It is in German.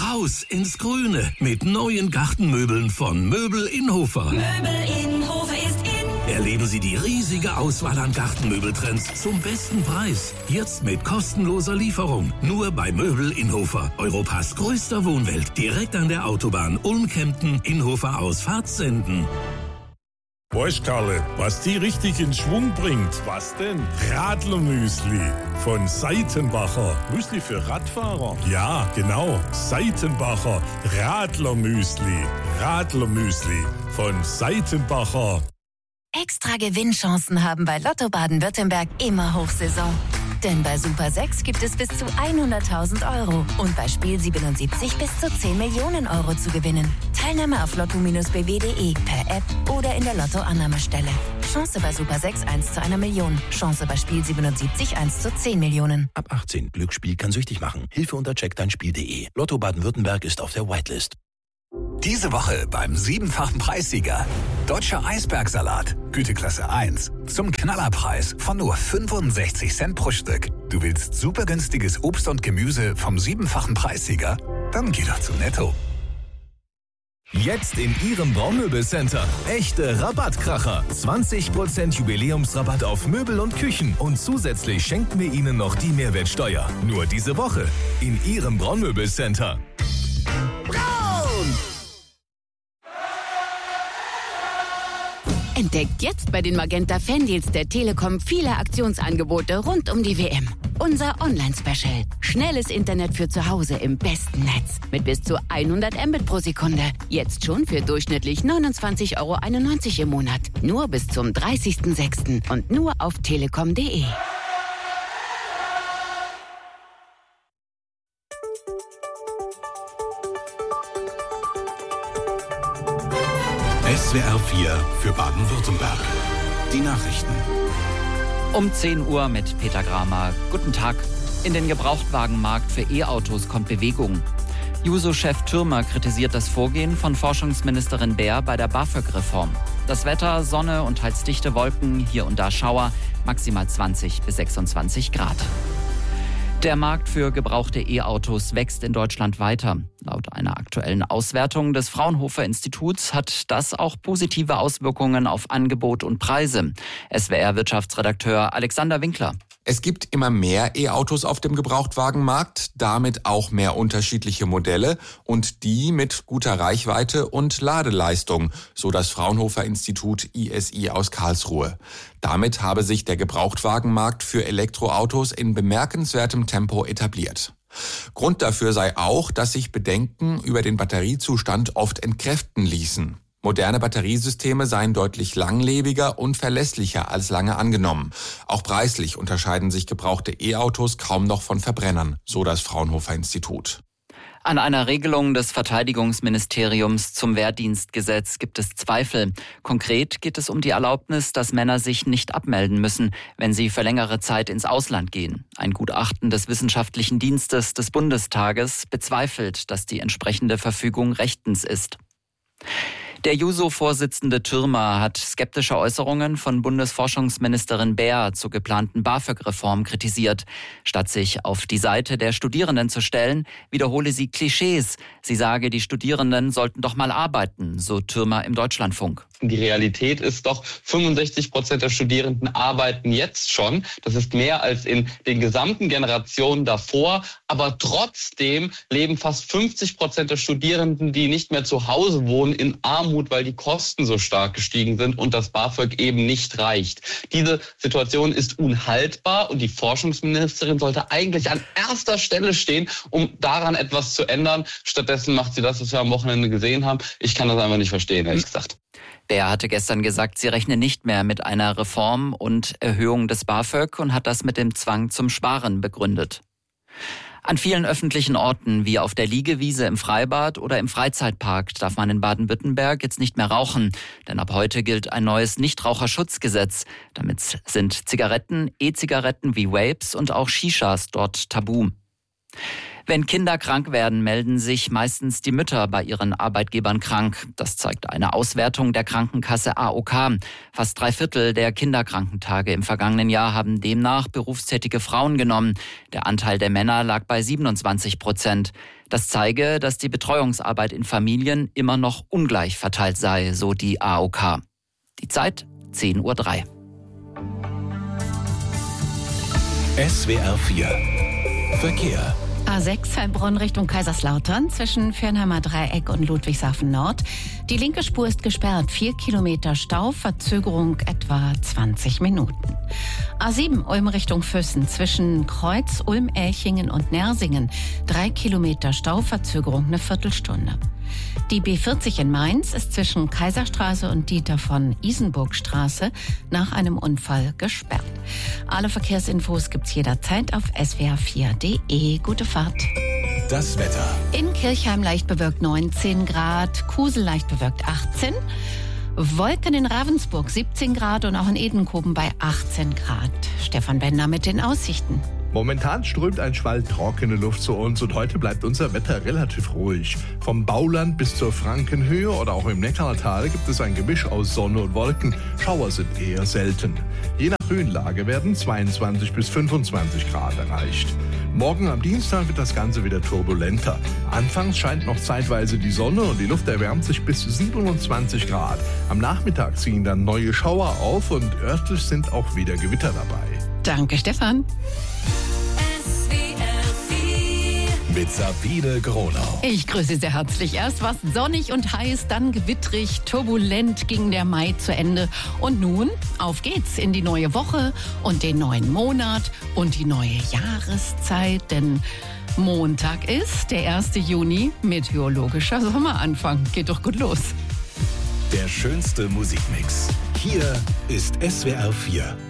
Raus ins Grüne mit neuen Gartenmöbeln von Möbel Inhofer. Möbel Inhofer ist in. Erleben Sie die riesige Auswahl an Gartenmöbeltrends zum besten Preis. Jetzt mit kostenloser Lieferung. Nur bei Möbel Inhofer. Europas größter Wohnwelt. Direkt an der Autobahn Ulm-Kempten, Inhofer aus Fahrtsenden. Weißt Karle, was die richtig in Schwung bringt? Was denn? Radlermüsli von Seitenbacher. Müsli für Radfahrer? Ja, genau. Seitenbacher Radlermüsli. Radlermüsli von Seitenbacher. Extra Gewinnchancen haben bei Lotto Baden-Württemberg immer Hochsaison. Denn bei Super 6 gibt es bis zu 100.000 € und bei Spiel 77 bis zu 10 Millionen € zu gewinnen. Teilnahme auf lotto-bw.de, per App oder in der Lotto-Annahmestelle. Chance bei Super 6 1 zu 1 Million. Chance bei Spiel 77 1 zu 10 Millionen. Ab 18. Glücksspiel kann süchtig machen. Hilfe unter checkdeinspiel.de. Lotto Baden-Württemberg ist auf der Whitelist. Diese Woche beim 7-fachen Preissieger. Deutscher Eisbergsalat, Güteklasse 1. Zum Knallerpreis von nur 65 Cent pro Stück. Du willst super günstiges Obst und Gemüse vom 7-fachen Preissieger? Dann geh doch zu Netto. Jetzt in Ihrem Braunmöbelcenter. Echte Rabattkracher. 20% Jubiläumsrabatt auf Möbel und Küchen. Und zusätzlich schenken wir Ihnen noch die Mehrwertsteuer. Nur diese Woche in Ihrem Braunmöbelcenter. Entdeckt jetzt bei den Magenta Fandeals der Telekom viele Aktionsangebote rund um die WM. Unser Online-Special. Schnelles Internet für zu Hause im besten Netz. Mit bis zu 100 Mbit pro Sekunde. Jetzt schon für durchschnittlich 29,91 € im Monat. Nur bis zum 30.06. und nur auf telekom.de. SWR 4 für Baden-Württemberg. Die Nachrichten. Um 10 Uhr mit Peter Gramer. Guten Tag. In den Gebrauchtwagenmarkt für E-Autos kommt Bewegung. Juso-Chef Thürmer kritisiert das Vorgehen von Forschungsministerin Baer bei der BAföG-Reform. Das Wetter, Sonne und teils dichte Wolken, hier und da Schauer, maximal 20 bis 26 Grad. Der Markt für gebrauchte E-Autos wächst in Deutschland weiter. Laut einer aktuellen Auswertung des Fraunhofer Instituts hat das auch positive Auswirkungen auf Angebot und Preise. SWR-Wirtschaftsredakteur Alexander Winkler. Es gibt immer mehr E-Autos auf dem Gebrauchtwagenmarkt, damit auch mehr unterschiedliche Modelle und die mit guter Reichweite und Ladeleistung, so das Fraunhofer Institut ISI aus Karlsruhe. Damit habe sich der Gebrauchtwagenmarkt für Elektroautos in bemerkenswertem Tempo etabliert. Grund dafür sei auch, dass sich Bedenken über den Batteriezustand oft entkräften ließen. Moderne Batteriesysteme seien deutlich langlebiger und verlässlicher als lange angenommen. Auch preislich unterscheiden sich gebrauchte E-Autos kaum noch von Verbrennern, so das Fraunhofer Institut. An einer Regelung des Verteidigungsministeriums zum Wehrdienstgesetz gibt es Zweifel. Konkret geht es um die Erlaubnis, dass Männer sich nicht abmelden müssen, wenn sie für längere Zeit ins Ausland gehen. Ein Gutachten des Wissenschaftlichen Dienstes des Bundestages bezweifelt, dass die entsprechende Verfügung rechtens ist. Der Juso-Vorsitzende Thürmer hat skeptische Äußerungen von Bundesforschungsministerin Baer zur geplanten BAföG-Reform kritisiert. Statt sich auf die Seite der Studierenden zu stellen, wiederhole sie Klischees. Sie sage, die Studierenden sollten doch mal arbeiten, so Thürmer im Deutschlandfunk. Die Realität ist doch, 65% der Studierenden arbeiten jetzt schon. Das ist mehr als in den gesamten Generationen davor. Aber trotzdem leben fast 50% der Studierenden, die nicht mehr zu Hause wohnen, in Armut, weil die Kosten so stark gestiegen sind und das BAföG eben nicht reicht. Diese Situation ist unhaltbar und die Forschungsministerin sollte eigentlich an erster Stelle stehen, um daran etwas zu ändern. Stattdessen macht sie das, was wir am Wochenende gesehen haben. Ich kann das einfach nicht verstehen, ehrlich gesagt. Baer hatte gestern gesagt, sie rechne nicht mehr mit einer Reform und Erhöhung des BAföG und hat das mit dem Zwang zum Sparen begründet. An vielen öffentlichen Orten, wie auf der Liegewiese im Freibad oder im Freizeitpark, darf man in Baden-Württemberg jetzt nicht mehr rauchen. Denn ab heute gilt ein neues Nichtraucherschutzgesetz. Damit sind Zigaretten, E-Zigaretten wie Vapes und auch Shishas dort tabu. Wenn Kinder krank werden, melden sich meistens die Mütter bei ihren Arbeitgebern krank. Das zeigt eine Auswertung der Krankenkasse AOK. Fast 3/4 der Kinderkrankentage im vergangenen Jahr haben demnach berufstätige Frauen genommen. Der Anteil der Männer lag bei 27%. Das zeige, dass die Betreuungsarbeit in Familien immer noch ungleich verteilt sei, so die AOK. Die Zeit 10:03 Uhr. SWR 4 Verkehr. A6 Heilbronn Richtung Kaiserslautern zwischen Fernheimer Dreieck und Ludwigshafen Nord. Die linke Spur ist gesperrt. 4 Kilometer Stau, Verzögerung etwa 20 Minuten. A7 Ulm Richtung Füssen zwischen Kreuz, Ulm-Elchingen und Nersingen. 3 Kilometer Stau, Verzögerung eine Viertelstunde. Die B40 in Mainz ist zwischen Kaiserstraße und Dieter von Isenburgstraße nach einem Unfall gesperrt. Alle Verkehrsinfos gibt's jederzeit auf swr4.de. Gute Fahrt. Das Wetter. In Kirchheim leicht bewölkt 19 Grad, Kusel leicht bewölkt 18, Wolken in Ravensburg 17 Grad und auch in Edenkoben bei 18 Grad. Stefan Bender mit den Aussichten. Momentan strömt ein Schwall trockene Luft zu uns und heute bleibt unser Wetter relativ ruhig. Vom Bauland bis zur Frankenhöhe oder auch im Neckartal gibt es ein Gemisch aus Sonne und Wolken. Schauer sind eher selten. Je nach Höhenlage werden 22 bis 25 Grad erreicht. Morgen am Dienstag wird das Ganze wieder turbulenter. Anfangs scheint noch zeitweise die Sonne und die Luft erwärmt sich bis 27 Grad. Am Nachmittag ziehen dann neue Schauer auf und örtlich sind auch wieder Gewitter dabei. Danke, Stefan. Mit Sabine Gronau. Ich grüße Sie sehr herzlich. Erst war es sonnig und heiß, dann gewittrig, turbulent ging der Mai zu Ende. Und nun, auf geht's in die neue Woche und den neuen Monat und die neue Jahreszeit. Denn Montag ist der 1. Juni, meteorologischer Sommeranfang. Geht doch gut los. Der schönste Musikmix. Hier ist SWR 4.